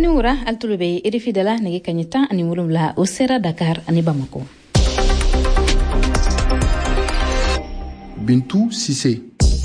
Barani wura altulube irifidala nege kanyita ani mulumla Osera Dakar ani Bamako. Bintou Sissé.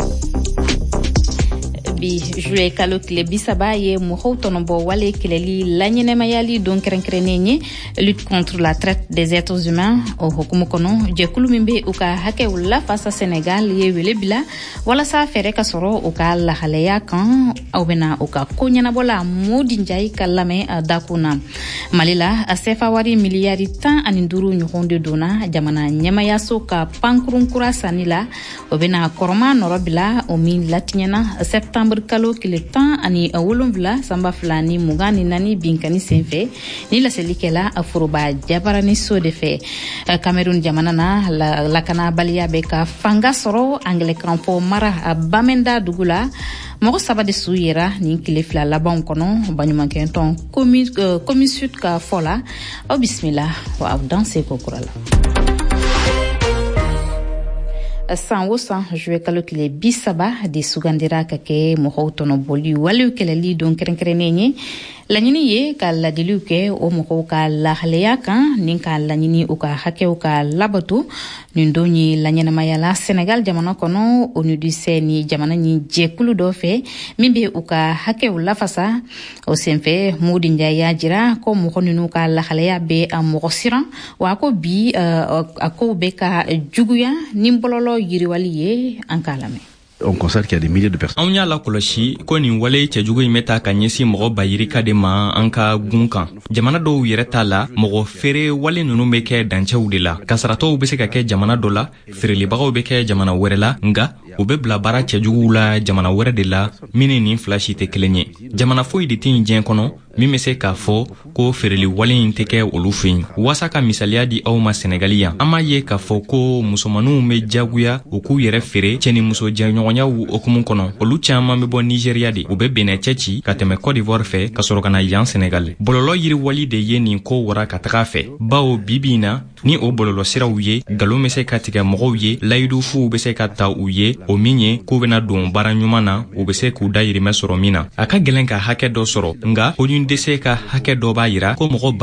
Bi jouer kalo kile bisaba ye moho tonombo wale kileli lanyene mayali don kerenkrenenye lutte contre la traite des êtres humains au hokumukono je kulumimbe uka hake wala fasa Sénégal ye wele bila wala sa fere kasoro uka la haleya kan awbena uka konyana bola modi njai kalame dakuna malila asefa wari miliyari tan aninduru nyonde dona jamana nyama yaso ka pankurun kura sanila obena koroma norobila o min latinyana septembre kalo kile tan ani wolonvla samba flani mugani nani binkani senfe ni la selikela afuruba jabarani so de fe Cameroun jamana na la kana balia beka fanga soro anglican fo mara bamenda dugula moko sabade suyera ni kile fla laban kono banyuma kenton commis sud ka fola o bismillah wa danser kokurala san wosan jouer kalo kile bisaba de sugandira kake moho tono boli walu keleli don kerenkerenenye lanyini ye ka ladilu ke o moho ka lahleya kan nin ka lanyini o ka hake o ka labatu nindonyi lanyana mayala Senegal jamana kono onu du seni jamana ni jekulu do fe mimbe o ka hake o lafasa o senfe modi njaya jira ko moho ninu ka lahleya be amogo siran wa ko bi ako be ka juguya nimbololo yiriwaliye ankalame. On constate qu'il y a des milliers de personnes. On y a la koloshi ko ni wale cɛjugu in meta ka ɲɛsi mɔgɔ bayirika de ma an ka gun kan jamana dɔw yɛrɛ t'a la mɔgɔ feere wale ninnu bɛ kɛ dancɛw de la kasaratɔw bɛ se ka kɛ jamana dɔ la feerelibagaw bɛ kɛ jamana wɛrɛ la nga u bɛ bila baara cɛjuguw la jamana wɛrɛ de la min ni fila si tɛ kelen ye jamana foyi de tɛ yen diɲɛ kɔnɔ min bɛ se k'a fɔ ko feereli wale in tɛ kɛ olu fɛ yen waasa ka misaliya di aw ma Senegali yan an m'a ye k'a fɔ ko musomaninw bɛ jagoya u k'u yɛrɛ feere cɛ ni muso jɛɲɔgɔnyaw okumu kɔnɔ olu caman bɛ bɔ Nigeria de u bɛ Benin cɛ ci ka tɛmɛ Côte d'Ivoire fɛ ka sɔrɔ ka na yan Senegal bɔlɔlɔ yiriwali de ye nin ko wara ka taga fɛ bawo bibi in na ni o bɔlɔlɔ siraw ye nkalon bɛ se ka tigɛ mɔgɔw ye layidufuw bɛ se ka ta u ye o min ye k'u bɛna don baara ɲuman na u bɛ se k'u dayirimɛ sɔrɔ min na a ka gɛlɛn ka hakɛ dɔ sɔrɔ nga dese ka hakɛ dɔ b'a yira ko mɔgɔ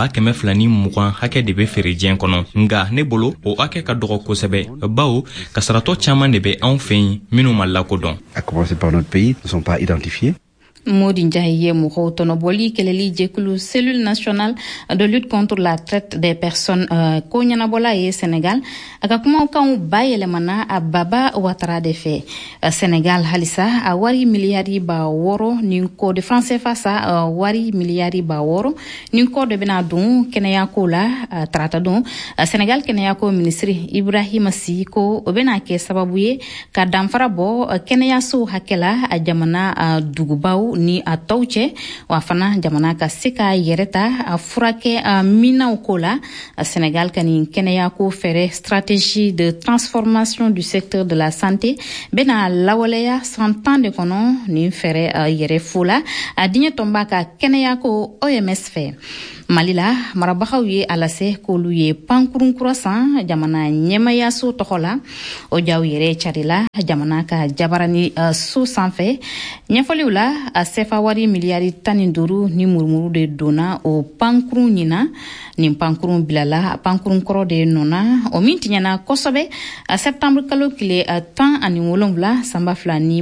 220 hakɛ de bɛ feere diɲɛ kɔnɔ nga ne bolo o hakɛ ka dɔgɔ kosɛbɛ bawo kasaratɔ caman de bɛ anw fɛ yen minnu ma lakodɔn. À commencer par notre pays, ne sont pas identifiés. Modi Ndiaye moho tonoboli keleli jekulu cellule nationale de lutte contre la traite des personnes ko nyanabola ye Sénégal akakuma kan bayele mana ababa watara de fe Sénégal halisa a wari miliyari ba woro ni ko de français face wari miliyari ba woro ni ko de bena dun kenaya ko la trata dun Sénégal kenaya ko ministre Ibrahima Sy ko bena ke sababu ye ka damfara bo kenaya so hakela a jamana dugubaw ni a tawche wa fana jamana ka sika yereta a furake a mina ukola a Sénégal kani kenaya ko fere stratégie de transformation du secteur de la santé bena lawaleya 100 ans de kono ni fere yere fula a digne tomba ka kenaya ko OMS fe Malila marabakaw ye alase kolu ye pankurun kurasan jamana nyemaya so tokola o jaw yere charila jamana ka jabarani so sanfɛ ɲɛfɔliw la a sefa wari miliyari 15 ni murmuru de donna o pankurun ɲina ni pankurun bilala pankurun kɔrɔ de nona o min tiɲɛna kosɛbɛ a septembre kalo kile 17 sanba fila ni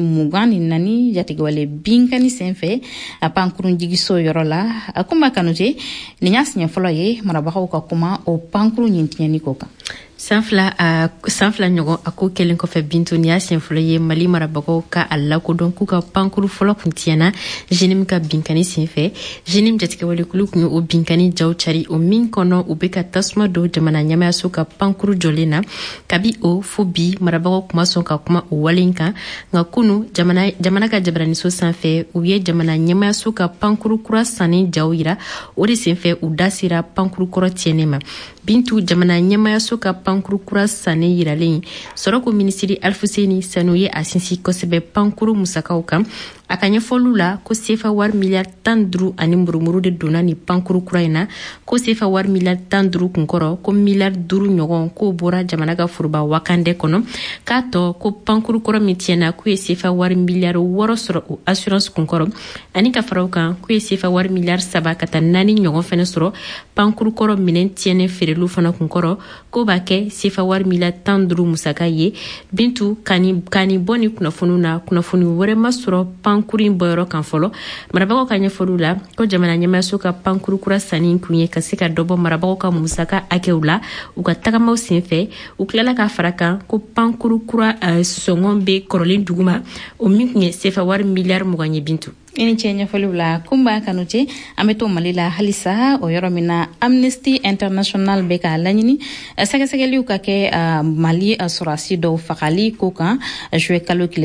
24 jatigɛwale binkani senfɛ a pankurun jigiso yɔrɔ la a kuma kanute ni y'a siɲɛ fɔlɔ ye marabagaw ka kuma o pankuru ɲintiɲɛni ko kan. Sanfila ɲɔgɔn a ko kelen kɔfɛ Bintu ni y'a siɲɛ fɔlɔ ye Mali marabagaw ka a lakodɔn k'u ka pankuru fɔlɔ kun tiɲɛna jenim ka binkani senfɛ jenim jatigɛwale kulu kun ye o binkani jaw cari o min kɔnɔ u bɛ ka tasuma don jamana ɲɛmayaso ka pankuru jɔlen na kabi o fo bi marabagaw kuma sɔn ka kuma o wale in kan nka kunu jamana ka jabaraniso sanfɛ u ye jamana ɲɛmayaso ka pankuru kura sanni jaw yira o de senfɛ u da sera pankuru kɔrɔ tiɲɛni ma Bintu jamana ɲɛmayaso ka pankuru kura sanni yiralen sɔrɔ ko minisiri Alfuseni Sanu ye a sinsi kosɛbɛ pankuru musakaw kan a ka ɲɛfɔliw la ko sefa wari miliyari 15 ani murumuru de donna ni pankuru kura in na ko sefa wari miliyari 15 kunkɔrɔ ko miliyari 5 ɲɔgɔn k'o bɔra jamana ka foroba wakande kɔnɔ k'a tɔ ko pankuru kɔrɔ min tiɲɛna k'u ye sefa wari miliyari 6 sɔrɔ o assurance kunkɔrɔ ani ka fara o kan k'u ye sefa wari miliyari 3 ka taa 4 ɲɔgɔn fɛnɛ sɔrɔ pankuru kɔrɔ minɛn tiɲɛnen feerelu fana kunkɔrɔ k'o b'a kɛ sefa wari miliyari 15 musaka ye bintu kani bɔ ni kunnafoniw na kunnafoni wɛrɛ ma sɔrɔ pankuru in bɔyɔrɔ kan fɔlɔ marabagaw ka ɲɛfɔliw la ko jamana ɲɛmayaso ka pankuru kura sanni kun ye ka se ka dɔbɔ marabagaw ka musaka hakɛw la u ka tagamaw senfɛ u tilala ka fara kan ko pankuru kura sɔngɔn bɛ kɔrɔlen duguma o min kun ye sefa wari miliyari 20 ye bintu I ni ce ɲɛfɔliw la kunba kanute an bɛ to Mali la halisa o yɔrɔ min na Amnesty International bɛ ka laɲini sɛgɛsɛgɛliw ka kɛ Mali sɔrɔdasi dɔw fagali ko kan juillet kalo tile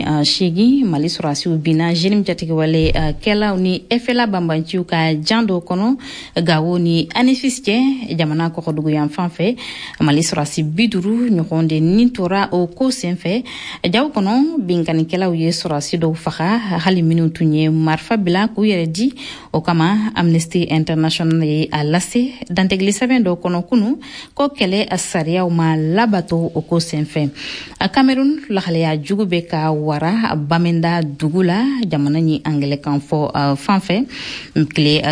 18 Mali sɔrɔdasiw binna jeune jatigɛwale kɛlaw ni FLA banbanciw ka jan dɔw kɔnɔ Gawo ni Anifis cɛ jamana kɔkɔdugu yan fan fɛ Mali sɔrɔdasi 50 ɲɔgɔn de nin tora o ko senfɛ jaw kɔnɔ binkanikɛlaw ye sɔrɔdasi dɔw faga hali minnu tun ye marifa bila k'u yɛrɛ di o kama Amnesty International ye a lase dantegili sɛbɛn dɔ kɔnɔ kunu ko kɛlɛ sariyaw ma labato o ko senfɛ Cameroun lahalaya jugu bɛ ka wara Bamenda dugu la jamana ni Anglɛkan fɔ fan fɛ tile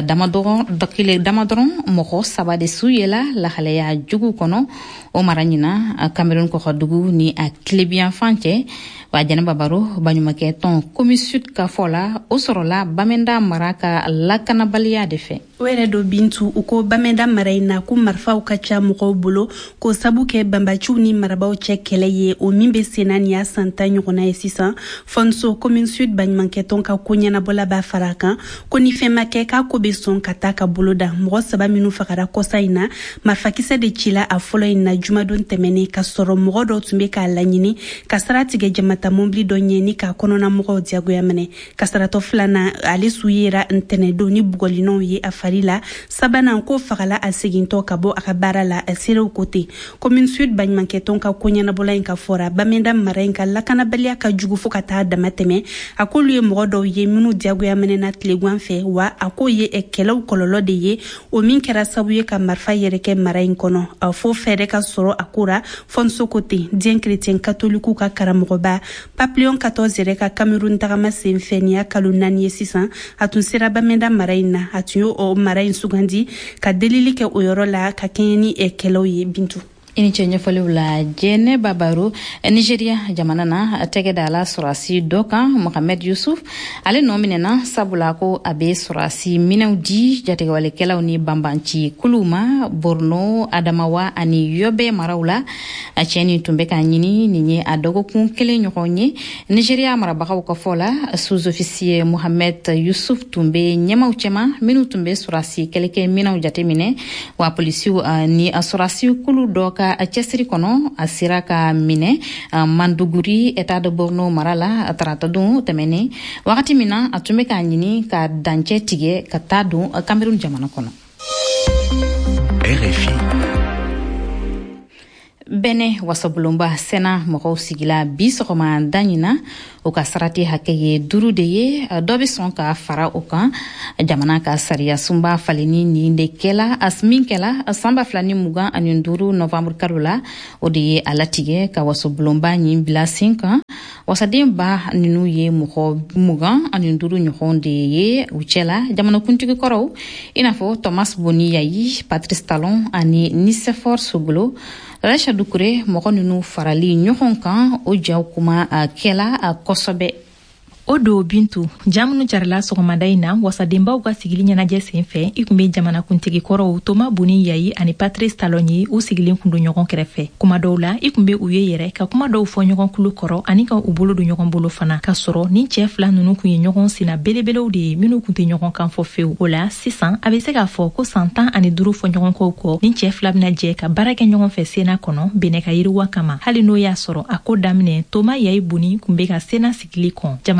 damadɔrɔn mɔgɔ 3 de su yela lahalaya jugu kɔnɔ o mara ɲina Cameroun kɔkɔdugu ni a tilebiyan fan cɛ wa Jɛnɛba Baro baɲumankɛ tɔn Komi Sud ka fɔ la o sɔrɔla Bamenda mara ka lakanabaliya de fɛ o yɛrɛ do bintu u ko Bamenda mara in na ko marifaw ka ca mɔgɔw bolo ko sabu kɛ banbaciw ni marabaw cɛ kɛlɛ ye o min bɛ senna ni y'a san 10 ɲɔgɔnna ye sisan Fonso Komi Sud baɲumankɛ tɔn ka ko ɲɛnabɔla b'a fara kan ko ni fɛn ma kɛ k'a ko bɛ sɔn ka taa ka bolo da mɔgɔ 3 minnu fagara kɔsa in na marifakisɛ de cila a fɔlɔ in na jumadon tɛmɛnen ka sɔrɔ mɔgɔ dɔw tun bɛ k'a laɲini ka sara tigɛ jamata mobili dɔ ɲɛ ni k'a kɔnɔna mɔgɔw diyagoya minɛ kasaratɔ filanan ale su yera ntɛnɛdon ni bugɔlinaw ye a fari la sabanan ko fagala a segintɔ ka bɔ a ka baara la a serew ko ten Commune Sud baɲumankɛ tɔn ka ko ɲɛnabɔla in ka fɔra Bamenda mara in ka lakanabaliya ka jugu fo ka taa dama tɛmɛ a k'olu ye mɔgɔ dɔw ye minnu diyagoya minɛna tilegan fɛ wa a k'o ye kɛlɛw kɔlɔlɔ de ye o min kɛra sabu ye ka marifa yɛrɛkɛ mara in kɔnɔ a fo fɛɛrɛ ka sɔrɔ a kora Fonso ko ten diɲɛ chrétien catholique ka karamɔgɔba Papillon 14 yɛrɛ ka Cameroun tagama senfɛ ni y'a kalo 4 ye sisan a tun sera Bamenda mara in na a tun ye o mara in sugandi ka delili kɛ o yɔrɔ la ka kɛɲɛ ni kɛlɛw ye bintu I ni ce ɲɛfɔliw la Jɛnɛba Baro Nigeria jamana na tɛgɛ da la sɔrɔdasi dɔ kan Mohamed Yusuf ale nɔ minɛna sabula ko a bɛ sɔrɔdasi minɛw di jatigɛwalekɛlaw ni banbanci kuluw ma Borno Adamawa ani Yobe maraw la a cɛni tun bɛ ka ɲini nin ye a dɔgɔkun 1 ɲɔgɔn ye Nigeria marabagaw ka fɔ la sous-officier Mohamed Yusuf tun bɛ ɲɛmaw cɛma minnu tun bɛ sɔrɔdasi kɛlɛkɛ minɛw jateminɛ wa polisiw ni sɔrɔdasi kulu dɔ ka a cɛsiri kɔnɔ a sera ka minɛ Manduguri État de Borno mara la a tarata don tɛmɛnen wagati min na a tun bɛ k'a ɲini ka dancɛ tigɛ ka taa don Cameroun jamana kɔnɔ. RFI Bɛnɛ wasabolonba sɛnɛ mɔgɔw sigila bi sɔgɔma da ɲina o ka sarati hakɛ ye 5 de ye dɔ bɛ sɔn ka fara o kan jamana ka sariya sunba falenni nin de kɛla min kɛla san 2025 novembre kalo la o de ye a latigɛ ka wasabolonba nin bila sen kan wasaden ba ninnu ye mɔgɔ 25 ɲɔgɔn de ye u cɛla jamanakuntigi kɔrɔw i n'a fɔ Thomas Boni Yayi Patrice Talon ani Nicéphore Soglo Rasha Dukure mɔgɔ ninnu farali ɲɔgɔn kan o jaw kuma kɛla kosɛbɛ o do bintu jamunu jarala sɔgɔmada in na wasadenbaw ka sigili ɲɛnajɛ senfɛ i kun be jamanakuntigi kɔrɔw Toma Boni Yayi ani Patrice Talon ye u sigilen kun do ɲɔgɔn kɛrɛfɛ kuma dɔw la i kun be u ye yɛrɛ ka kuma dɔw fɔ ɲɔgɔn kulu kɔrɔ ani ka u bolo do ɲɔgɔn bolo fana ka sɔrɔ ni cɛ fila nunu kun ye ɲɔgɔn sina belebelew de ye minnu kun tɛ ɲɔgɔn kan fɔ fewu o la sisan a be se k'a fɔ ko san 15 fɔ ɲɔgɔn kɔw kɔ ni cɛ fila bena jɛ ka baara kɛ ɲɔgɔn fɛ sena kɔnɔ benɛ ka yiriwa kama hali n'o y'a sɔrɔ a ko daminɛ Toma Yayi Boni kun be ka sena sigili kɔn jamana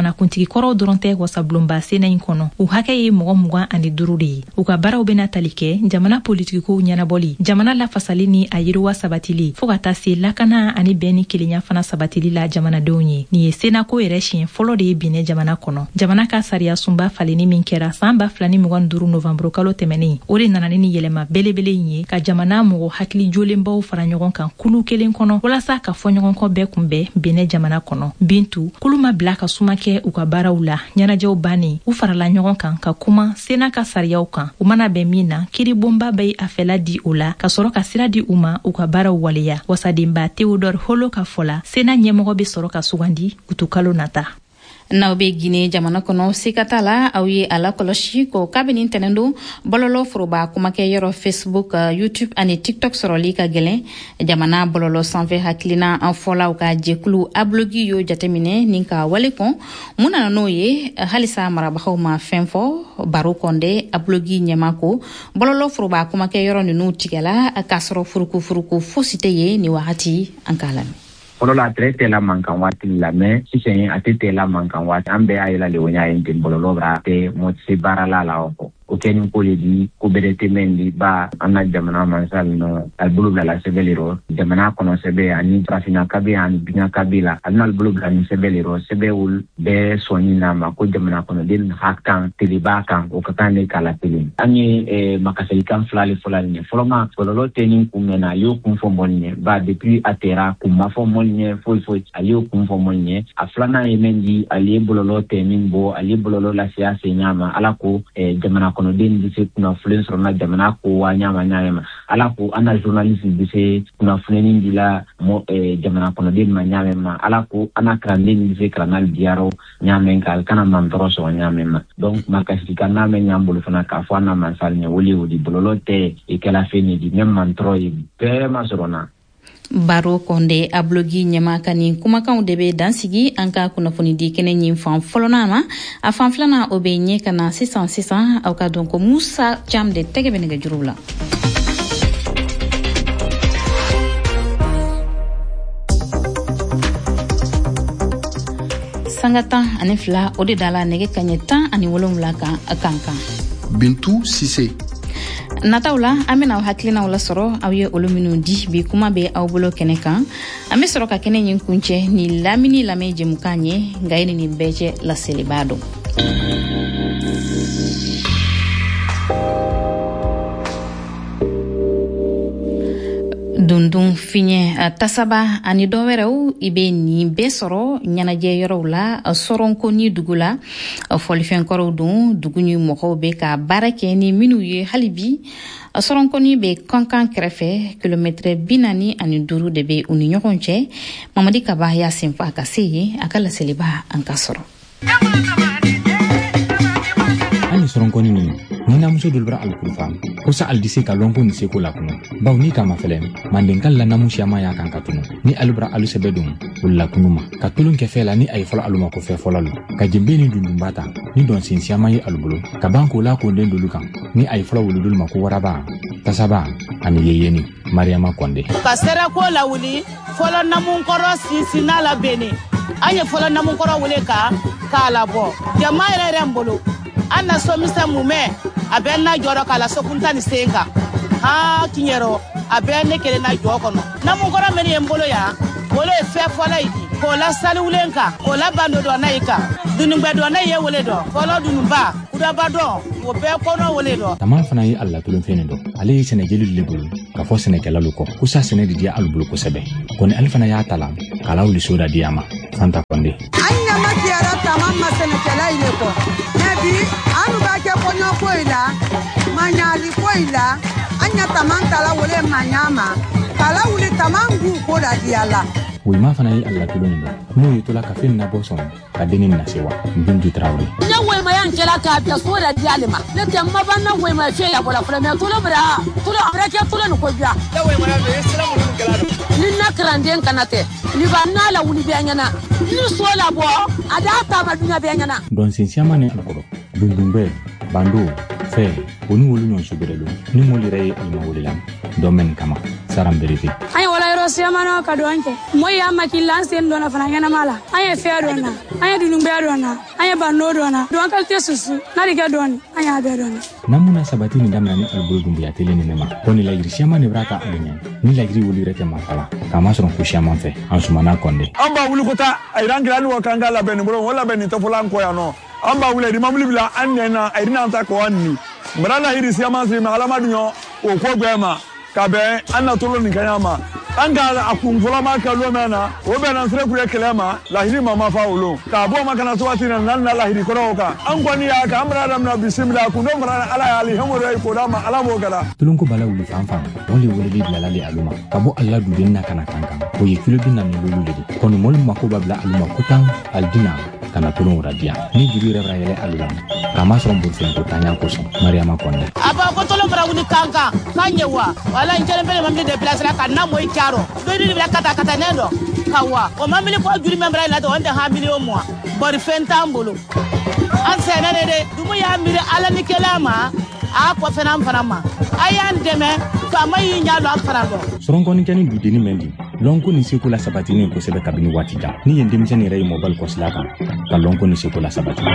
jamana kuntigi kɔrɔw dɔrɔn tɛ wasablonba sena in kɔnɔ u hakɛ ye mɔgɔ 25 de ye u ka baaraw bena tali kɛ jamana politikow ɲɛnabɔli jamana lafasali ni a yiriwa sabatili fɔɔ ka taa se lakana ani bɛn ni kelenya fana sabatili la jamanadenw ye nin ye senako yɛrɛ siɲɛ fɔlɔ de ye binɛ jamana kɔnɔ jamana ka sariya sunba faleni min kɛra san 2025 novanburu kalo tɛmɛnen o de nana ni yɛlɛma belebele ye ka jamana mɔgɔ hakili jolenbaw fara ɲɔgɔn kan kulu kelen kɔnɔ walasa ka fɔ ɲɔgɔn kɔ bɛɛ kunbɛn binɛ jamana kɔnɔ bintu kulu ma bila ka suma kɛ u ka baaraw la ɲɛnajɛw bannen u farala ɲɔgɔn kan ka kuma sena ka sariyaw kan u mana bɛn min na kiribonba bɛ a fɛla di o la ka sɔrɔ ka sira di u ma u ka baaraw waleya wasadenba Theodore Holo ka fɔla sena ɲɛmɔgɔ bɛ sɔrɔ ka sugandi utukalo nata n'aw be Guinée jamana kɔnɔ sikata la aw ye ala kɔlɔsi ko kabini tɛnɛndo bɔlɔlɔ foroba kumakɛ yɔrɔ Facebook YouTube ani TikTok sɔrɔli ka gɛlɛn jamana bɔlɔlɔ sanfɛ hakilina an fɔlaw ka jɛkulu ablogi yo jateminɛ nin ka wale kɔn mun nana n'o ye halisa marabagaw ma fɛn fɔ baro kɔnde ablogi ɲɛma ko bɔlɔlɔ foroba kumakɛ yɔrɔ ninu tigɛla ka sɔrɔ furuku fosi tɛ ye ni wagati an k'a lamɛn. Bolola trete la mankan waati la mais sisan a tɛ la mankan waati an bɛɛ y'a yɛlɛ lewonya ye ten bɔlɔlɔ b'a tɛ mɔtise baara la o kɔ o kɛ ni ko le di ko bɛrɛ tɛ mɛn di ba an ka jamana mansa ninnu a bolo bila la sɛbɛn le rɔ jamana kɔnɔ sɛbɛn ani farafina kabi ani biɲa kabi la a bɛna bolo bila ni sɛbɛn le rɔ sɛbɛn olu bɛɛ sɔnni n'a ma ko jamana kɔnɔden hakan teliba kan o ka kan de k'a la kelen an ye makasɛlikan fila le fɔla nin ye fɔlɔ ma bɔlɔlɔ tɛ ni kun mɛnna a y'o kun fɔ mɔni ye ba depuis a tɛra kun ma fɔ mɔni ye foyi ale y'o kun fɔ mɔni ye a filanan ye min di ale ye bɔlɔlɔ tɛ min bɔ ale ye bɔlɔlɔ lasiya se ɲama ala ko jamana kɔnɔden bɛ se kunnafoni sɔrɔ na jamana ko wa ɲama ala ko an na journaliste bɛ se kunnafoni dila jamana kɔnɔden ma ɲama ma ala ko an na kalanden bɛ se kalanna diyarɔ ɲama ka kana man tɔrɔ sɔrɔ ɲama ma donc makasi ka n'a mɛn ɲan bolo fana k'a fɔ an na mansa ɲɛ wele o di bɔlɔlɔ tɛ i kɛla fɛn ye di même man tɔrɔ ye bɛɛ ma sɔrɔ na baro konde ablogi ɲɛma ka nin kumakanw de bɛ dansigi an ka kunnafoni di kɛnɛ ɲin fan fɔlɔna ma a fan filana o bɛ ɲɛ ka na sisan aw ka dɔn ko Musa Jam de tɛgɛ bɛ nɛgɛjuru la. Sanga 12 o de dala nɛgɛ kaɲɛ 17 kan. Bintu Sise. Nataw la an bɛna aw hakilinaw la sɔrɔ aw ye olu minnu di bi kuma bɛ aw bolo kɛnɛ kan an bɛ sɔrɔ ka kɛnɛ ɲin kuncɛ ni lamini lamɛn jɛmukan ye nka ye nin bɛɛ cɛ laseliba dɔn. Dundun fiɲɛ tasaba ani dɔwɛrɛw i bɛ nin bɛɛ sɔrɔ ɲɛnajɛ yɔrɔw la sɔrɔnko ni dugu la fɔlifɛnkɔrɔw don dugu ni mɔgɔw bɛ ka baara kɛ ni minnu ye hali bi sɔrɔnkɔni bɛ kankan kɛrɛfɛ kilomɛtɛrɛ 45 de bɛ u ni ɲɔgɔn cɛ Mamadi Kaba y'a senfa ka se yen a ka laseliba an ka sɔrɔ. Ani sɔrɔnkɔni ni namuso dolu bɛra alikurufa ko sa aldise ka lɔnko ni seko la kunu baw ni kama fɛlɛ manden kala namusiyama y'a kan ka tunu ni alubra alusɛbɛ dun olu la kunu ma ka tulun kɛ fɛ la ni a ye fɔlɔ aluma ko fɛ fɔlɔ lo ka jembe ni dundunba ta ni dɔn sinsiyama ye alubolo ka ban k'o la konden dolu kan ni a ye fɔlɔ wuludulu ma ko waraba tasaba ani yeyeni Mariama Konde ka sera ko la wuli fɔlɔ namunkɔrɔ sinsina la bene an ye fɔlɔ namunkɔrɔ wele k'a labɔ jama yɛrɛ n bolo an na somisa mumɛ a bɛ na jɔrɔ k'a la sokunta ni sen kan tiɲɛrɔ a bɛ ne kelen na jɔ kɔnɔ namunkɔrɔ min ye n bolo yan wolo ye fɛn fɔlɔ ye k'o la saliwulen kan k'o la bando dɔn na yi kan dunungbɛ dɔn na ye wele dɔn fɔlɔ dununba kudaba dɔn o bɛɛ kɔnɔ wele dɔn tama fana ye alla tulon fɛn dɔn ale ye sɛnɛjeli le bolo ka fɔ sɛnɛkɛlalu kɔ ko sa sɛnɛ de diya alu bolo kosɛbɛ kɔni ale fana y'a tala k'ala wuli so da di a ma Fanta Konde an ɲama tiyara tama ma sɛnɛkɛla yi le kɔ mɛ bi an b'a kɛ kɔɲɔ foyi la maɲali foyi la an ɲa tama tala wele maɲa ma k'ala wuli tama gu ko da di a la Wima fana ye alla tulon dɔn n'o ye tola ka fɛn na bɔ sɔn ka denni na se wa Bintu Traore ne wema yan kɛla k'a bila so da di ale ma ne tɛ maba na wema fɛ ya bɔla fɔlɔ mɛ tulo bira tulo a bɛrɛ kɛ tulo ni ko biya ne wema ya mɛ sira minnu kɛla ni na kalanden kana tɛ ni ba na la wuli bɛ ɲɛna ni so la bɔ a da ta ma dunya bɛ ɲɛna don sinsiyama ni alkoro dundunbɛ bando fɛ o ni wolu ɲɔgɔn suberelo ni molu yɛrɛ ye alima wele la dɔn mɛn kama saran berete an ye wala ro siamano ka donke moy ya makilla sen dona fana ngana mala aya fe dona aya dunumbe dona aya banno dona don ka tesusu na diga don aya be dona namuna sabati ni damna ni albulgum ya tele ni mema koni la irishama ne braka alenya ni la giri wuli rete makala kama soron ku shama fe ansumana konde amba wuli kota airangira ni wakanga la beni bro wala beni to fulan ko ya no amba wuli di mamuli bila annena airina anta ko anni brana irishama se ma alama dunyo o ko gbema kabe anna tolo ni kanyama anga akumfula maka lo mena o be na sre kure kelema lahiri mama fa olo ka bo maka na swati na nanna lahiri koroka an kwani ya ka amra dam na bismillah ku do mara ala ali hamore ko dama ala mo gala tulunku bala wuli fanfa wali wuli bila lali aluma kabo alla du denna kana kanka o yikilo binna no lulu ledi kono mol mako babla aluma kutan aldina kana tulun radia ni jibi rebra yele alula kama soron burfen ko tanya ko so mariama konde aba ko tolo mara wuli kanka kanyewa wala njere mbele mamdi de place la kana moy karo do ni bila kata nendo kawa o mamili ko juri membra la to wonde ha milio mo bor fentambulu an senene de dumu ya mire ala ni kelama a ko fenam fanama ayan deme kama yi nyalo afrando soron koni kani budini mendi lonko ni sekula sabatini ko sebe kabini watija ni yendem sene ray mobile ko slaka ka lonko ni sekula sabatini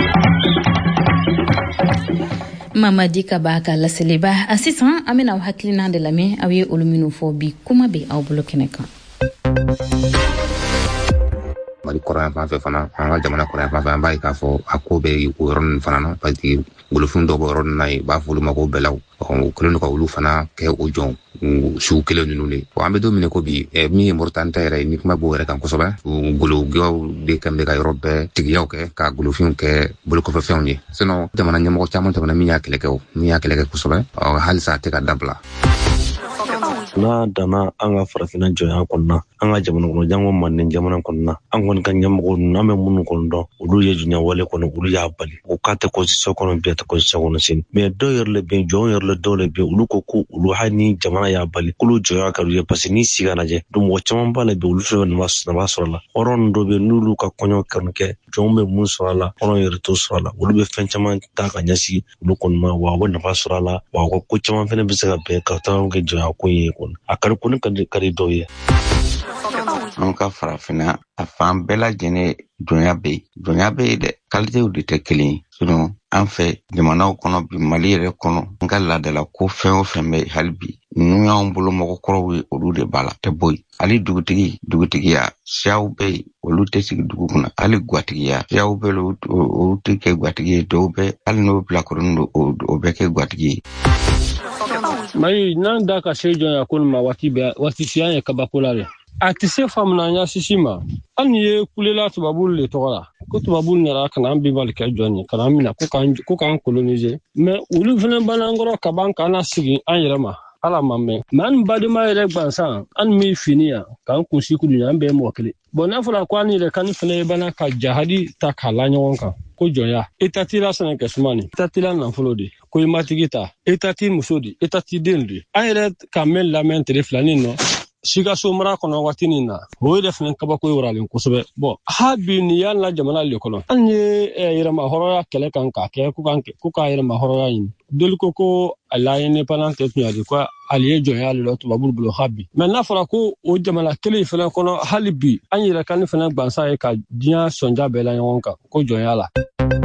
Mamadi Kabaka la Seleba assistant amena haklina de lame awie olumino fobi kuma be aw blokeneka mari koran fa fe fana anga jamana koran fa fa mbay ka fo akobe ron fana no pati gulufun do ron nay ba fulu mako belaw o kulun ko ulu fana ke o jon su kele nunu ne o ambe do mine ko bi e mi importante re ni kuma bo re kan ko soba gulu go de kam de kay robbe tigiyaw ke ka gulufun ke bulu ko fa fewni sino jamana nyamo ko chamon tamana mi yakele ke o mi yakele ke ko soba o halsa te ka dabla na dana anga farafina joya konna anga jamana kono jango manne jamana konna angon kan nyamgo name munu kondo ulu ye junya wale kono ulu ya bali ko kate ko si sokono be ta ko si sokono sin me do yerle be jo yerle do le be ulu ko ku ulu hani jamana ya bali kulu joya ka ye pasini siga naje dum wo chamon bale be ulu fe na masala oron do be nulu ka konyo kanke jombe mun sala oron yer to sala ulu be fen chaman ta ka nyasi ulu kon ma wa wona fasala wa ko chaman fene be sa be ka ta nge joya ko ye akar kun kari doye anka farafina afan bela jene dunya be de kalite u de tekeli suno anfe jamana kono bi mali re kono ngalla de la ko fen o fen be halbi nu ya on bolo moko koro o de bala te boy ali dugutigi ya shaw be o lute sig duguna ali gwatigi ya shaw be o tike gwatigi do be ali no bla ko o be ke gwatigi mai nan da ka sejo ya kun ma wati siya ya kabapolare atise famna nya sisima an ye kulela tubabul le tola ko tubabul ngara kana ambi bal ka jonni kana mina ko kan coloniser mais ulu fenen banangoro kaban kana sigi an yerama ala mamme man badima yele gbansan an mi finia kan ku siku dunya ambe mo kele bona fula kwani le kan fene bana ka jahadi ta kala nyonka ko joya etatila sana kesmani etatila na folodi ko imatigita etati musodi etati dendi ayre kamel la mentre flani no siga somra kono watini na o de fnen kaba ko yoralen ko sobe bo habi ni yalla jamana le kono anye yira ma horoya kele kan ka ke ku ka yira ma horoya yin dol ko alayne palante tuadi ko aliye joya le to babul bulo habi men na fara ko o jamana kele fnen kono halibi anyira kan fnen gbansa e ka dia sonja bela yonka ko joya la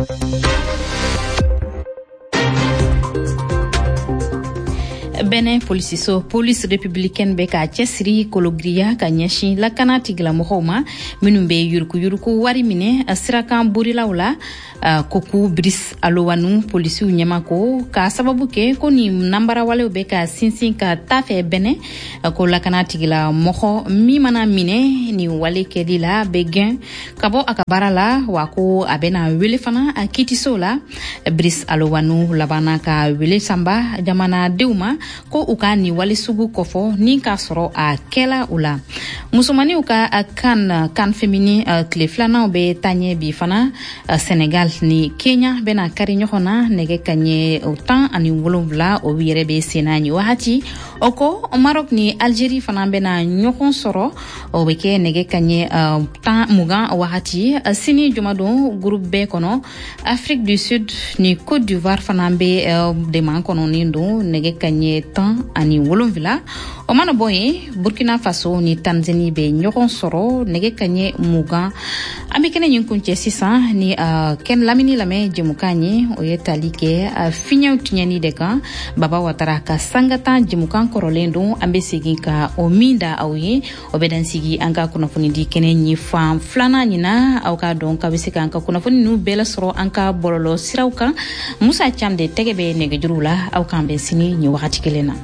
Benin police républicaine be ka cesri kologria ka nyashi la kanati la mohoma minumbe yuruku wari mine asirakan burilawla koku bris alowanu police nyamako ka sababu ke ko ni nambara wale be ka sinsin ka tafe Benin ko la kanati la moho mi mana mine ni wale ke dila begin kabo akabara la wako abena wele fana akitisola bris alowanu labana ka wele samba jamana deuma ko uka ni wale sugu kofo ni ka soro a kela ula musumani uka kan femini kleflana be tanye bi fana Senegal ni Kenya bena kari nyohona nege kanye utan ani wolobla o wire be senani wahati oko Maroc ni Algerie fana bena nyohon soro o beke nege kanye tan muga wahati sini jumado groupe be kono Afrique du Sud ni Côte d'Ivoire fana be de man kono nindo nege kanye ani wolonvila o mana boye Burkina Faso ni Tanzanie be ɲɔgɔn sɔrɔ nege kaɲɛ mugan an be kɛnɛ ɲin kuncɛ sisan ni ken lamini lamɛ jɛmukan ye o ye tali kɛ fiɲɛw tiɲɛni de kan Baba Watara ka sangatan jɛmukan kɔrɔlen don an be segin ka o min da aw ye o bɛ dan sigi an ka kunnafoni di kɛnɛ ɲi fan filanan ɲina aw ka dɔn ka be se ka an ka kunnafoni nu bɛɛ lasɔrɔ an ka bɔlɔlɔ siraw kan Musa Cham de tɛgɛ bɛ nɛgɛjuru la aw kan bɛn sini ɲi wagati kelen na.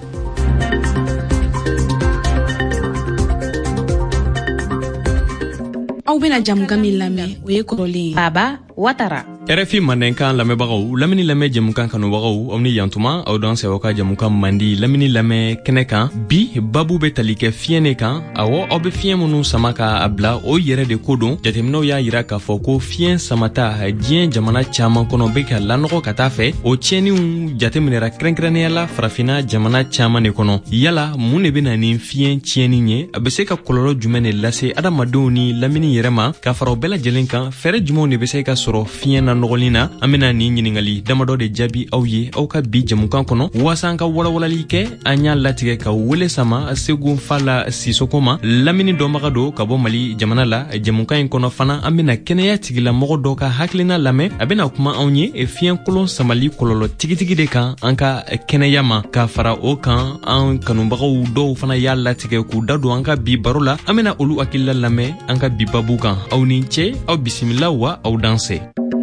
Aw bena jamukan min lamɛn o ye kɔrɔlen Baba Watara. RFI mandenkan lamɛnbagaw lamini lamɛn jamukan kanubagaw aw ni yantuma aw dan sɛ aw ka jamukan mandi lamini lamɛn kɛnɛ kan bi babu bɛ tali kɛ fiɲɛ kan awɔ aw bɛ fiɲɛ minnu sama ka a bila o yɛrɛ de ko don jateminɛw y'a yira k'a fɔ ko fiɲɛ samata diɲɛ jamana caman kɔnɔ bɛ ka lanɔgɔ ka taa fɛ o tiɲɛniw jateminɛra kɛrɛnkɛrɛnnenya la farafina jamana caman de kɔnɔ yala mun de bɛna ni fiɲɛ tiɲɛni ye a bɛ se ka kɔlɔlɔ jumɛn de lase adamadenw ni lamini yɛrɛ ma ka fara o bɛɛ lajɛlen kan fɛɛrɛ jumɛnw de bɛ se ka sɔrɔ fiɲɛ na nɔgɔli na an bena ni ɲiningali damadɔ de jaabi aw ye aw ka bi jamukan kɔnɔ waasa an ka walawalali kɛ an y'a latigɛ ka wele sama Segu Fala Sisoko ma lamini dɔnbaga do ka bɔ Mali jamana la jamukan in kɔnɔ fana an bena kɛnɛya tigilamɔgɔ dɔ ka hakilina lamɛn a bena kuma anw ye fiɲɛ kolon samali kɔlɔlɔ tigitigi de kan an ka kɛnɛya ma ka fara o kan an kanubagaw dɔw fana y'a latigɛ k'u da don an ka bi baro la an bena olu hakilila lamɛn an ka bi babu kan aw ni cɛ aw bisimila wa aw danse.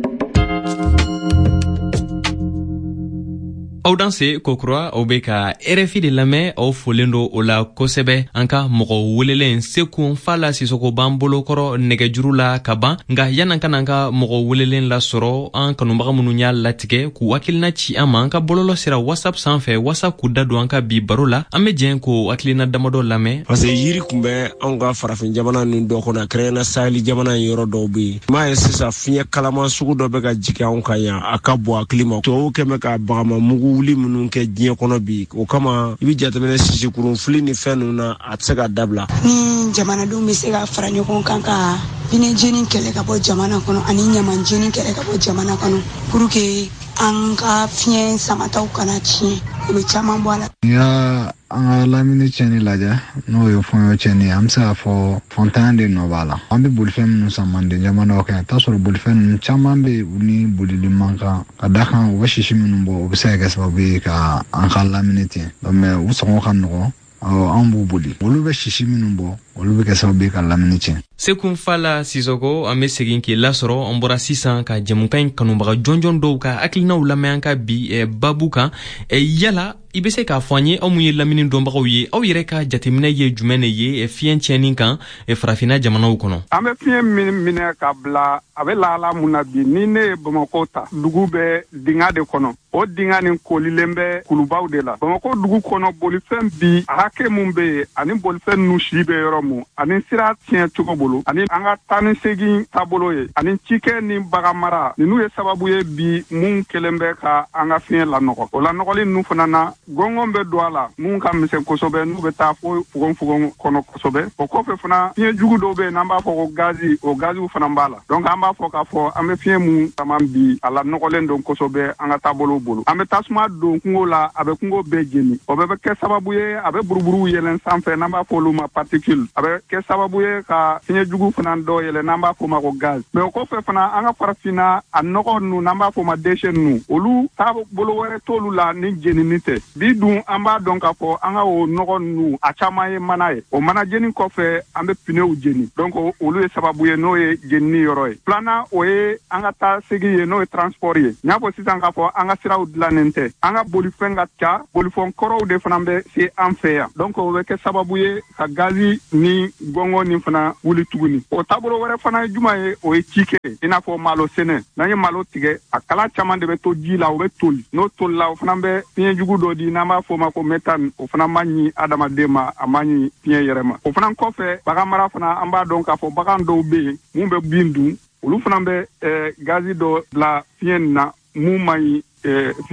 Aw danse kokura aw be ka RFI de lamɛn aw folen do o la kosɛbɛ an ka mɔgɔ welelen Seku Fala Sisoko b'an bolokɔrɔ nɛgɛjuru la ka ban nka yan'an ka n'an ka mɔgɔ welelen lasɔrɔ an kanubaga minnu y'a latigɛ k'u hakilina ci an ma an ka bɔlɔlɔ sira WhatsApp sanfɛ walasa k'u da don an ka bi baro la an be jɛn k'o hakilina damadɔ lamɛn parce que yiri kun bɛ anw ka farafin jamana nin dɔ kɔnɔ kɛrɛnkɛrɛnna Saheli jamana in yɔrɔ dɔw be yen m'a ye sisan fiɲɛ kalaman sugu dɔ bɛ ka jigin anw kan yan a ka bɔ hakili ma tubabuw kɛmɛ ka bagama mugu wuli minnu kɛ diɲɛ kɔnɔ bi o kama I bi jateminɛ sisikurun fili ni fɛn ninnu na a tɛ se ka dabila ni jamanadenw bɛ se ka fara ɲɔgɔn kan ka pinɛjeni kɛlɛ ka bɔ jamana kɔnɔ ani ɲamanjeni kɛlɛ ka bɔ jamana kɔnɔ pour que an ka fiɲɛ samataw kana tiɲɛ o bɛ caman bɔ a la. N'i y'a an ka lamini tiɲɛni lajɛ n'o ye fɔɲɔ tiɲɛni ye an bɛ se k'a fɔ fɔntanya de nɔ b'a la an bɛ bolifɛn minnu san manden jamanaw kan i t'a sɔrɔ bolifɛn ninnu caman bɛ yen u ni bolili man kan ka da kan u bɛ sisi minnu bɔ o bɛ se ka kɛ sababu ye ka an ka lamini tiɲɛ mɛ u sɔngɔ ka nɔgɔn an b'u boli olu bɛ sisi minnu bɔ olu bɛ kɛ sababu ye ka lamini tiɲɛ. Seku Fala Sisoko an be segin k'i lasɔrɔ an bɔra sisan ka jamukan in kanubaga jɔnjɔn dɔw ka hakilinaw lamɛn an ka bi babu kan yala I be se k'a fɔ an ye aw mun ye lamini dɔnbagaw ye aw yɛrɛ ka jateminɛ ye jumɛn de ye fiɲɛ tiɲɛni kan farafina jamanaw kɔnɔ. An bɛ fiɲɛ minɛ ka bila a bɛ lahala mun na bi ni ne ye Bamakɔ ta dugu bɛ dinga de kɔnɔ o dinga nin kolilen bɛ kulubaw de la Bamakɔ dugu kɔnɔ bolifɛn bi a hakɛ mun bɛ yen ani bolifɛn nu si bɛ yɔrɔ mun ani sira tiɲɛ cogo bolo ani an ka taa ni segin taabolo ye ani cikɛ ni bagan mara ninnu ye sababu ye bi mun kelen bɛ ka an ka fiɲɛ lanɔgɔ o lanɔgɔli ninnu fana na gɔngɔn bɛ don a la mun ka misɛn kosɛbɛ n'u bɛ taa fo fugon kɔnɔ kosɛbɛ o kɔfɛ fana fiɲɛ jugu dɔw bɛ yen n'an b'a fɔ ko gazi o gaziw fana b'a la donc an b'a fɔ k'a fɔ an bɛ fiɲɛ mun caman bi a la nɔgɔlen don kosɛbɛ an ka taabolo bolo an bɛ tasuma don kungo la a bɛ kungo bɛɛ jeni o bɛ kɛ sababu ye a bɛ buruburu yɛlɛn sanfɛ n'an b'a fɔ olu ma particule a bɛ kɛ sababu ye ka fiɲɛ jugu fana dɔ yɛlɛn n'an b'a fɔ ma ko gaz mais o kɔfɛ fana an ka farafinna a nɔgɔ ninnu n'an b'a fɔ ma déchets ninnu olu taabolo wɛrɛ t'olu la ni jenini tɛ bi dun an b'a dɔn k'a fɔ an ka o nɔgɔ ninnu a caman ye mana ye o mana jeni kɔfɛ an bɛ pinew jeni donc olu ye sababu ye n'o ye jenini yɔrɔ ye filanan o ye an ka taa segin ye n'o ye transport ye n y'a fɔ sisan k'a fɔ an ka siraw dilannen tɛ an ka bolifɛn ka ca bolifɛn kɔrɔw de fana bɛ se an fɛ yan donc o bɛ kɛ sababu ye ka gazi ni gɔngɔn ni fana wuli tuguni o taabolo wɛrɛ fana ye juma ye o ye cikɛ i n'a fɔ malo sɛnɛ n'an ye malo tigɛ a kala caman de bɛ to ji la o bɛ toli n'o tolila o fana bɛ fiɲɛ jugu dɔ di n'an b'a fɔ o ma ko méthane o fana man ɲi adamaden ma a man ɲi fiɲɛ yɛrɛ ma o fana kɔfɛ bagan mara fana an b'a dɔn k'a fɔ bagan dɔw bɛ yen mun bɛ bin dun olu fana bɛ gazi dɔ bila fiɲɛ nin na mun man ɲi fiɲɛ ma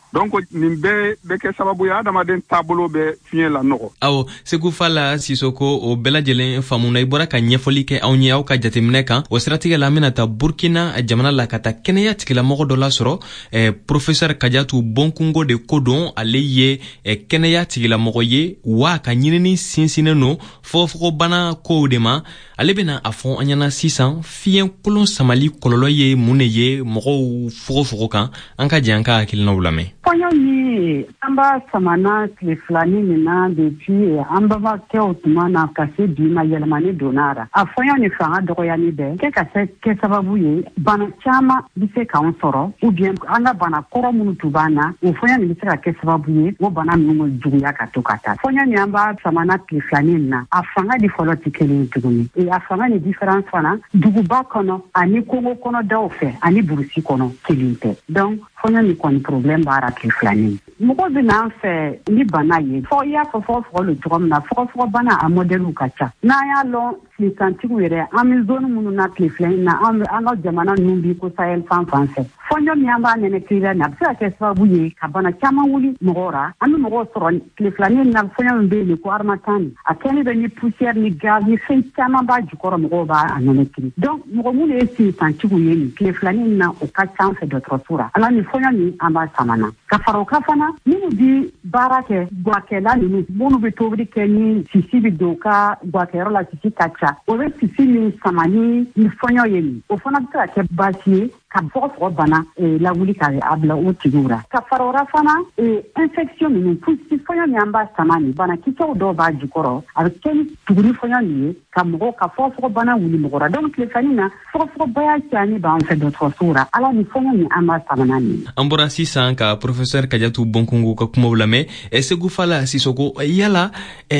donc nin bɛɛ bɛ kɛ sababu ye adamaden taabolo bɛ fiɲɛ la nɔgɔ. Awɔ, Segu Fala Sisoko o bɛɛ lajɛlen faamuna i bɔra ka ɲɛfɔli kɛ anw ye aw ka jateminɛ kan. O siratigɛ la an bɛna taa Burkina jamana la ka taa kɛnɛya tigilamɔgɔ dɔ lasɔrɔ. Professeur Kadiatu Bonkungo de ko don ale ye kɛnɛya tigilamɔgɔ ye wa ka ɲinini sinsinnen no fogofogobana kow de ma. Ale bɛna a fɔ an ɲɛna sisan fiɲɛ kolon samali kɔlɔlɔ ye mun de ye mɔgɔw fogofogo kan. An ka jɛ an ka hakilinaw lamɛn. Kɔɲɔ ni an b'a samana tile filani min na depuis an babakɛw tuma na ka se bi ma yɛlɛmani donna ra. A fɔɲɔ ni fanga dɔgɔyali bɛɛ kɛ sababu ye bana caman bi se k'anw sɔrɔ ou bien an ka bana kɔrɔ minnu tun b'an na o fɔɲɔ nin bɛ se ka kɛ sababu ye o bana ninnu juguya ka to ka taa. Fɔɲɔ ni an b'a samana tile filani min na a fanga di fɔlɔ tɛ kelen ye tuguni. A fanga ni différence fana duguba kɔnɔ ani Kongo kɔnɔ daw fɛ ani burusi kɔnɔ kelen tɛ. Donc fɔɲɔ ni kɔni problème b'ara tile filani. Mɔgɔ bɛ n'an fɛ ni bana ye fɔ i y'a fɔ fɔgɔfɔgɔ le cogo min na fɔgɔfɔgɔbana a modèle ka ca. N'an y'a lɔn tilesantigiw yɛrɛ an bɛ zone minnu na tile filani na an ka jamana ninnu bi ko Sahel fan fɛ. Fɔɲɔ min an b'a nɛnɛkili na a bɛ se ka kɛ sababu ye ka bana caman wuli mɔgɔw ra. An bɛ mɔgɔw sɔrɔ tile filani na fɔɲɔ min bɛ yen ko harmattan a kɛlen bɛ ni poussière ni gaz ni fɛn caman b'a jukɔrɔ mɔgɔw b'a nɛnɛkili. Donc mɔgɔ minnu ye tilesantigiw ye nin tile filani na o ka ca an fɛ dɔgɔtɔrɔso ra. Ala ni fɔɲɔ min an b'a samana. Ka fara o kan fana minnu bi baara kɛ guwakɛla ninnu minnu bɛ tobili kɛ ni sisi bɛ don ka guwakɛyɔrɔ la sisi ka ca o bɛ sisi min sama ni fɔɲɔ ye nin o fana bɛ se ka kɛ baasi ye ka fɔgɔfɔgɔ bana lawuli ka a bila o tigiw ra. Ka fara o ra fana infection ninnu fɔɲɔ min an b'a sama nin banakisɛw dɔw b'a jukɔrɔ a bɛ kɛ ni tuguni fɔɲɔ nin ye ka mɔgɔw ka fɔgɔfɔgɔbana wuli mɔgɔ ra. Donc tile filani na fɔgɔfɔgɔbaya cayani b'an fɛ dɔgɔtɔrɔsow ra ala ni fɔɲɔ min an b'a samana nin. An bɔra sisan ka Professeur Kadiatu Bonkungo ka kumaw lamɛn. Segu Fala Sisoko yala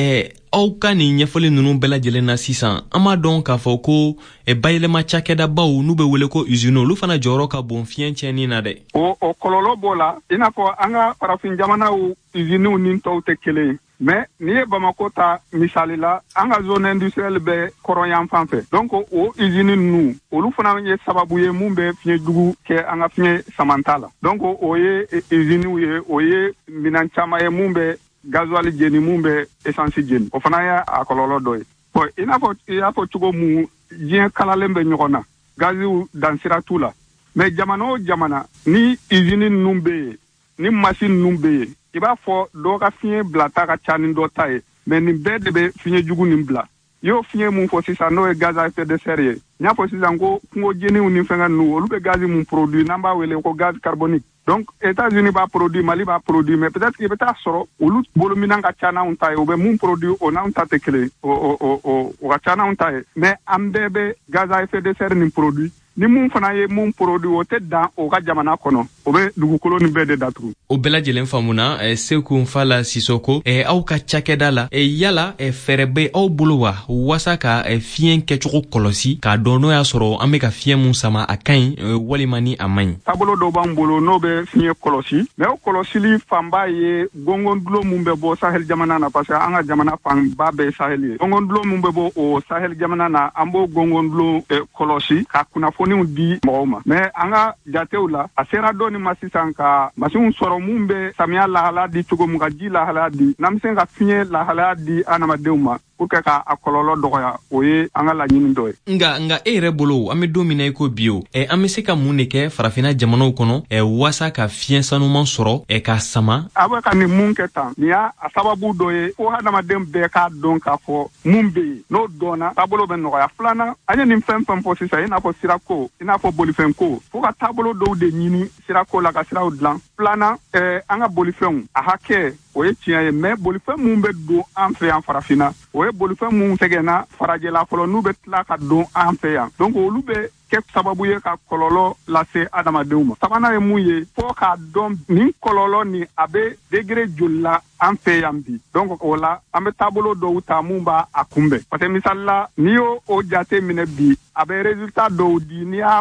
aw ka nin ɲɛfɔli ninnu bɛɛ lajɛlen na sisan an b'a dɔn k'a fɔ ko bayɛlɛma cakɛdabaw n'u bɛ wele ko usine olu fana jɔyɔrɔ ka bon fiɲɛ tiɲɛni na dɛ. O kɔlɔlɔ b'o la i n'a fɔ an ka farafin jamanaw usines ni tɔw tɛ kelen ye. Mais n'i ye Bamako ta misali la an ka zone industrielle bɛ kɔrɔnyan fan fɛ. Donc o usines ninnu olu fana ye sababu ye mun bɛ fiɲɛ jugu kɛ an ka fiɲɛ samanta la. Donc o ye usines ye o ye minɛn caman ye mun bɛ gasoil jeni mun bɛ essence jeni o fana ye a kɔlɔlɔ dɔ ye. Bon i y'a fɔ cogo mun diɲɛ kalalen bɛ ɲɔgɔn na gaziw dansira t'u la. Mais jamana o jamana ni usines ninnu bɛ yen ni machine ninnu bɛ yen i b'a fɔ dɔw ka fiɲɛ bilata ka ca ni dɔ ta ye mais nin bɛɛ de bɛ fiɲɛ jugu nin bila. I y'o fiɲɛ mun fɔ sisan n'o ye gaz à effet de serre ye. N y'a fɔ sisan ko kungo jeniw ni fɛngɛ ninnu olu bɛ gazi mun produit n'an b'a wele ko gaz carbonique. Donc États-Unis b'a produit Mali b'a produit mais peut-être que i bɛ taa sɔrɔ olu bolominan ka ca n'anw ta ye u bɛ mun produit o n'anw ta tɛ kelen o ka ca n'anw ta ye mais an bɛɛ bɛ gaz à effet de serre nin produit. Ni mun fana ye mun produit o tɛ dan o ka jamana kɔnɔ o bɛ dugukolo nin bɛɛ de datugu. O bɛɛ lajɛlen faamuna Segu Fala Sisoko aw ka cakɛda la yala fɛɛrɛ bɛ aw bolo wa wasa ka fiɲɛ kɛcogo kɔlɔsi k'a dɔn n'o y'a sɔrɔ an bɛ ka fiɲɛ mun sama a ka ɲi walima ni a man ɲi. Taabolo dɔw b'an bolo n'o bɛ fiɲɛ kɔlɔsi mais o kɔlɔsili fanba ye gɔngɔndulo mun bɛ bɔ Sahel jamana na parce que an ka jamana fanba bɛɛ ye Sahel ye. Gɔngɔndulo mun bɛ bɔ o Sahel jamana na an b'o gɔngɔndulo kɔlɔsi ka kunnafoniw di mɔgɔw ma mais an ka jatew la a sera dɔɔni ma sisan ka masiw sɔrɔ mun bɛ samiya lahalaya di cogo mun ka ji lahalaya di n'an bɛ se ka fiɲɛ lahalaya di adamadenw ma pour que ka a kɔlɔlɔ dɔgɔya o ye an ka laɲini dɔ ye. Nka e yɛrɛ bolo an bɛ don min na i ko bi o an bɛ se ka mun de kɛ farafinna jamanaw kɔnɔ wasa ka fiɲɛ sanuman sɔrɔ k'a sama. A bɛ ka nin mun kɛ tan nin y'a sababu dɔ ye fo hadamaden bɛɛ k'a dɔn k'a fɔ mun bɛ yen n'o dɔnna taabolo bɛ nɔgɔya. Filanan an ye nin fɛn fɛn fɔ sisan i n'a fɔ sirako i n'a fɔ bolifɛnko fo ka taabolo dɔw de ɲini sirako la ka siraw dilan. Filanan an ka bolifɛnw a hakɛ o ye tiɲɛ ye mais bolifɛn mun bɛ don an fɛ yan farafinna o ye bolifɛn mun sɛgɛnna farajɛla fɔlɔ n'u bɛ tila ka don an fɛ yan donc olu bɛ kɛ sababu ye ka kɔlɔlɔ lase adamadenw ma. Sabanan ye mun ye fo k'a dɔn nin kɔlɔlɔ nin a bɛ degré joli la an fɛ yan bi donc o la an bɛ taabolo dɔw ta mun b'a kunbɛn parce que misali la n'i y'o jate minɛ bi a bɛ résultat dɔw di n'i y'a